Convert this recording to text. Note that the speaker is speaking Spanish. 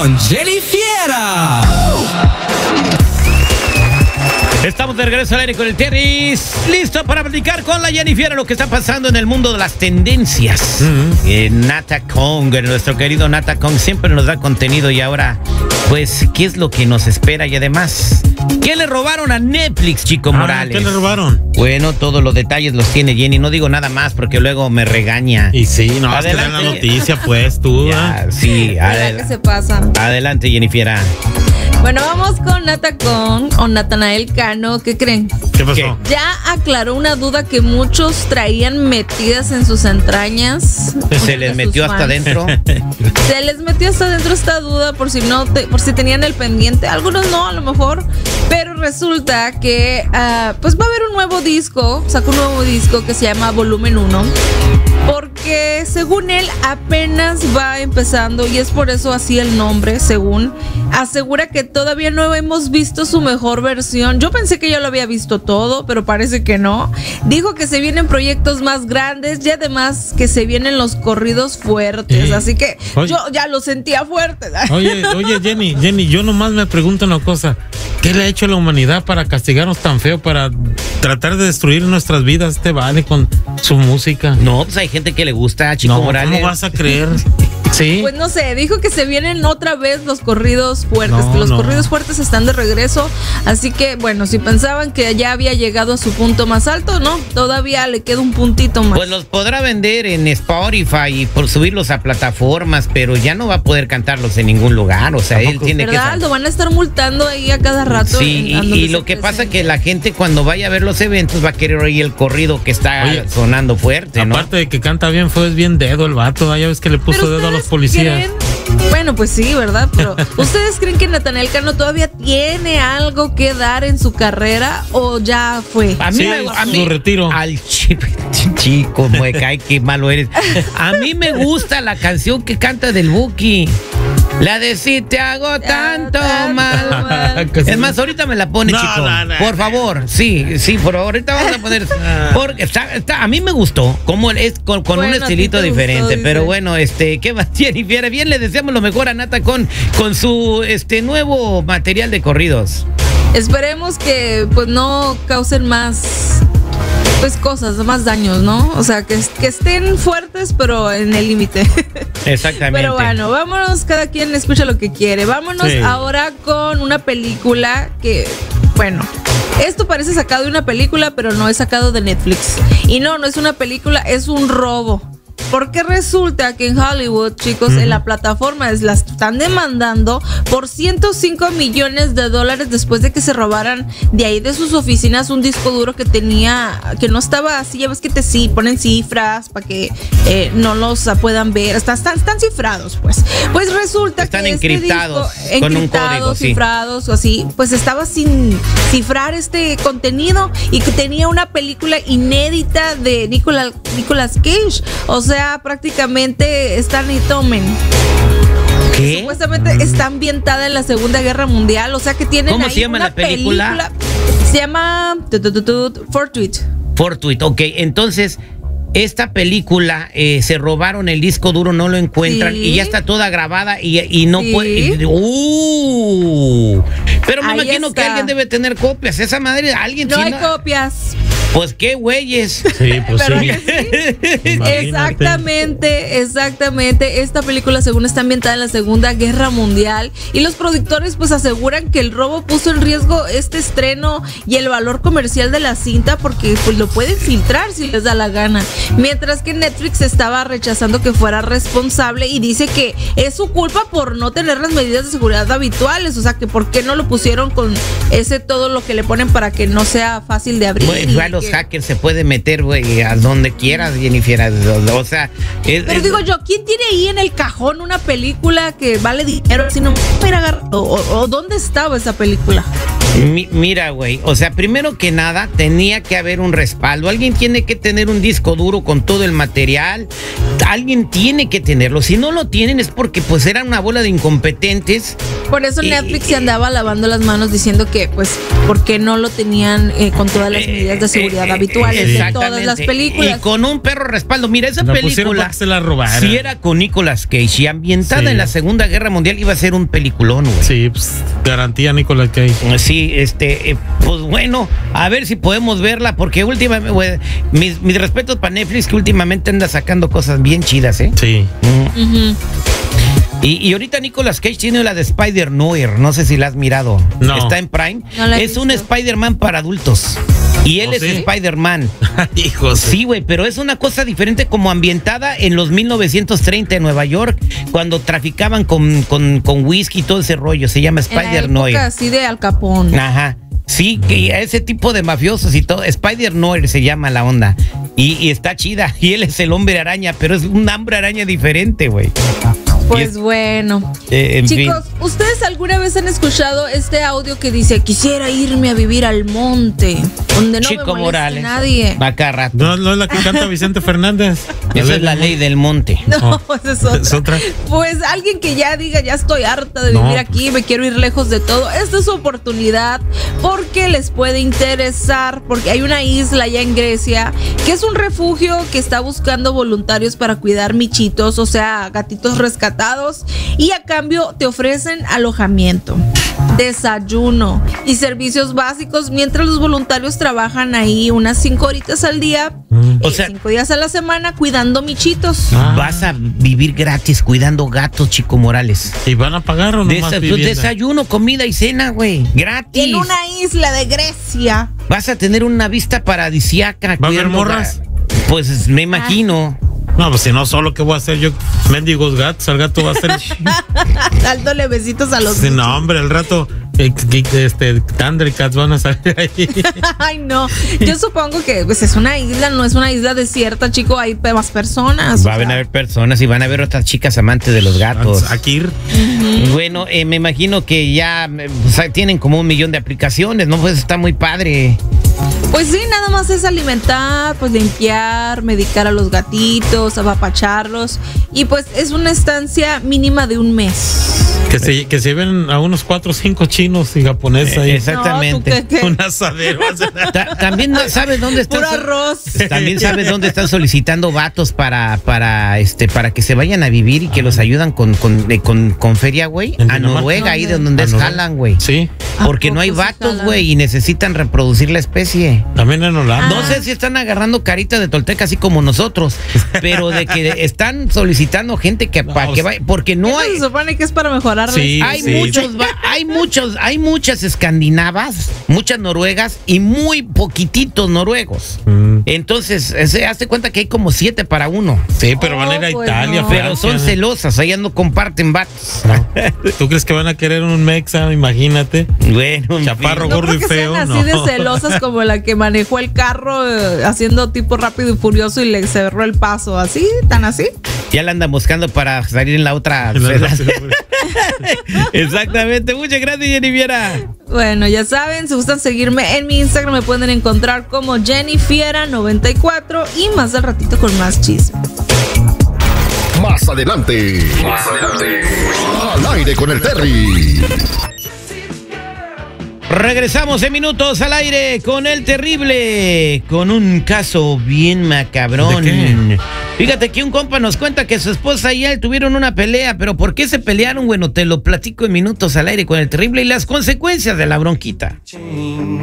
con Jenny Fiera. Estamos de regreso al aire con el Terry, listo para platicar con la Jenny Fiera lo que está pasando en el mundo de las tendencias. Nata Kong, nuestro querido Nata Kong, siempre nos da contenido y ahora, pues, ¿qué es lo que nos espera? Y además, ¿qué le robaron a Netflix, Chico Morales? ¿Qué le robaron? Bueno, todos los detalles los tiene Jenny, no digo nada más porque luego me regaña. Y sí, no, es que dan la noticia, pues, tú. Ya, sí, ¿Qué se pasa? Adelante, Jenny Fiera. Bueno, vamos con Nata Kong o Natanael Cano. ¿Qué creen? ¿Qué pasó? Ya aclaró una duda que muchos traían metidas en sus entrañas. Se les metió hasta adentro. Se les metió hasta adentro esta duda por si tenían el pendiente. Algunos no, a lo mejor. Pero resulta que pues va a haber un nuevo disco. Sacó un nuevo disco que se llama Volumen 1. Porque según él apenas va empezando y es por eso así el nombre, según. Asegura que todavía no hemos visto su mejor versión. Yo pensé que ya lo había visto todo, pero parece que no. Dijo que se vienen proyectos más grandes y además que se vienen los corridos fuertes. Así que yo ya lo sentía fuerte. Oye, Jenny, yo nomás me pregunto una cosa. ¿Qué le ha hecho la humanidad para castigarnos tan feo, para tratar de destruir nuestras vidas? Vale con su música. No, pues hay gente que le gusta, Chico Morales. ¿Cómo vas a creer? Sí. Pues no sé, dijo que se vienen otra vez los corridos fuertes, que los corridos fuertes están de regreso, así que bueno, si pensaban que ya había llegado a su punto más alto, no, todavía le queda un puntito más. Pues los podrá vender en Spotify y por subirlos a plataformas, pero ya no va a poder cantarlos en ningún lugar, o sea, él tiene ¿verdad, que... Lo van a estar multando ahí a cada rato. Sí, y lo que pasa es que la gente cuando vaya a ver los eventos va a querer oír el corrido que está sonando fuerte, ¿no? Aparte de que canta bien, fue bien dedo el vato, ya ves que le puso dedo a los policías. Bueno, pues sí, ¿verdad? Pero ¿ustedes creen que Natanael Cano todavía tiene algo que dar en su carrera o ya fue? A mí su retiro. Al chico, me cae que malo eres. A mí me gusta la canción que canta del Buki. La de si te hago tanto mal. Es más, ahorita me la pone, chico. Por favor, sí, por favor, ahorita vamos a poner. Porque a mí me gustó, como es con un estilito diferente. Pero bueno, ¿qué va, Jenny Fiera? Bien, le deseamos lo mejor a Nata con su nuevo material de corridos. Esperemos que pues no causen más cosas, más daños, ¿no? O sea, que estén fuertes, pero en el límite. Exactamente. Pero bueno, vámonos, cada quien escucha lo que quiere. Vámonos ahora con una película que, bueno, esto parece sacado de una película, pero no es sacado de Netflix. Y no es una película, es un robo. Porque resulta que en Hollywood, chicos, en la plataforma las están demandando por $105 millones después de que se robaran de ahí de sus oficinas un disco duro que no estaba así. Ya ves que ponen cifras para que no los puedan ver. Están cifrados, pues. Pues resulta están que encriptados con un código, cifrados o así. Pues estaba sin cifrar este contenido y que tenía una película inédita de Nicolas Cage. O sea, prácticamente están y tomen. ¿Qué? Supuestamente está ambientada en la Segunda Guerra Mundial. O sea que tienen ¿Cómo ahí se llama una la película? Se llama Fortuit. Fortuit, ok. Entonces, esta película se robaron el disco duro, no lo encuentran y ya está toda grabada y no puede. Pero me imagino que alguien debe tener copias. Esa madre, alguien no hay copias. Pues qué güeyes. Sí, pues sí. Exactamente. Esta película, según está ambientada en la Segunda Guerra Mundial, y los productores pues aseguran que el robo puso en riesgo este estreno y el valor comercial de la cinta porque pues lo pueden filtrar si les da la gana. Mientras que Netflix estaba rechazando que fuera responsable y dice que es su culpa por no tener las medidas de seguridad habituales. O sea, que por qué no lo pusieron con todo lo que le ponen para que no sea fácil de abrir. Bueno, los hackers se pueden meter, güey, a donde quieras, Jennifer. O sea, pero digo yo, ¿quién tiene ahí en el cajón una película que vale dinero? Si no, o ¿dónde estaba esa película? Mira, güey, o sea, primero que nada tenía que haber un respaldo. Alguien tiene que tener un disco duro con todo el material. Alguien tiene que tenerlo. Si no lo tienen es porque pues eran una bola de incompetentes Por eso Netflix se andaba lavando las manos diciendo que, pues, ¿por qué no lo tenían con todas las medidas de seguridad habituales de todas las películas? Y con un perro respaldo. Mira, esa película, que se la robara. si era con Nicolas Cage y ambientada en la Segunda Guerra Mundial, iba a ser un peliculón, güey. Sí, pues, garantía Nicolas Cage. Sí, pues bueno, a ver si podemos verla, porque últimamente, güey, mis respetos para Netflix, que últimamente anda sacando cosas bien chidas, ¿eh? Sí. Y ahorita Nicolas Cage tiene la de Spider-Noir, no sé si la has mirado. No. Está en Prime. No la he es un visto. Spider-Man para adultos. Y él es ¿sí? Spider-Man. Hijos. Sí, güey, pero es una cosa diferente, como ambientada en los 1930 en Nueva York, cuando traficaban con whisky y todo ese rollo. Se llama Spider-Noir. Así de Al Capone. Ajá. Sí, que a ese tipo de mafiosos y todo. Spider-Noir se llama la onda. Y está chida. Y él es el hombre araña, pero es un hombre araña diferente, güey. Pues bueno. En Chicos, fin. ¿ustedes alguna vez han escuchado este audio que dice: quisiera irme a vivir al monte, donde no Chico me moleste Morales. nadie? Va cada rato. No es la que canta Vicente Fernández. Esa es la ley del monte. No, esa es otra. Es otra. Pues alguien que ya diga: ya estoy harta de No, vivir aquí, me quiero ir lejos de todo. Esta es su oportunidad, porque les puede interesar, porque hay una isla allá en Grecia que es un refugio que está buscando voluntarios para cuidar michitos, o sea, gatitos rescatados, y a cambio te ofrecen alojamiento, desayuno y servicios básicos mientras los voluntarios trabajan ahí unas 5 horitas al día, O sea, 5 días a la semana cuidando michitos. vas a vivir gratis cuidando gatos, Chico Morales. ¿Y van a pagar o no más vivienda? Desayuno, comida y cena, güey. Gratis. En una isla de Grecia. Vas a tener una vista paradisiaca. ¿Va a haber cuidando morras? Pues me imagino. No, pues si no, solo, ¿qué voy a hacer yo? Mendigos gatos, al gato va a ser... Dándole besitos a los Sí, no, hombre, al rato Thundercats van a salir ahí. Ay, no. Yo supongo que pues es una isla, no es una isla desierta, chico. Hay más personas. Va a haber personas y van a haber otras chicas amantes de los gatos. Aquí. Bueno, me imagino que ya o sea, tienen como 1 millón de aplicaciones, ¿no? Pues está muy padre. Pues sí, nada más es alimentar, pues limpiar, medicar a los gatitos, apapacharlos. Y pues es una estancia mínima de 1 mes. Que se lleven a unos 4 o 5 chinos y japoneses ahí. Exactamente. No, ¿tú qué? Un asadero. También no sabes dónde están. Puro arroz. También sabes dónde están solicitando vatos para que se vayan a vivir y que los ayudan con feria, güey. ¿En A Dinamarca? Noruega, ahí de donde ¿A Noruega? jalan, güey. Sí, Porque ¿A no hay poco sí vatos, jalan? güey, y necesitan reproducir la especie. también en Holanda. No sé si están agarrando carita de tolteca así como nosotros, pero de que están solicitando gente que para que vaya, porque no Eso hay. se supone que es para mejorar. Sí, hay muchas escandinavas, muchas noruegas y muy poquititos noruegos. Entonces, hazte cuenta que hay como 7 para 1. Sí, pero van a ir a pues Italia, no. Pero Francia. son celosas, allá no comparten vatos. No. ¿Tú crees que van a querer un mexa? Imagínate. Bueno, en Chaparro, fin. No gordo creo y que feo. sean No. así de celosas como la que manejó el carro haciendo tipo rápido y furioso y le cerró el paso. ¿Así? ¿Tan así? Ya la andan buscando para salir en la otra. Exactamente. Muchas gracias, Jennifiera. Bueno, ya saben, si gustan seguirme en mi Instagram me pueden encontrar como Jennifiera94 y más al ratito con más chisme. Más adelante. Al aire con el Terry. Regresamos en minutos al aire con el terrible, con un caso bien macabrón. ¿De qué? Fíjate que un compa nos cuenta que su esposa y él tuvieron una pelea, pero ¿por qué se pelearon? Bueno, te lo platico en minutos al aire con el terrible y las consecuencias de la bronquita.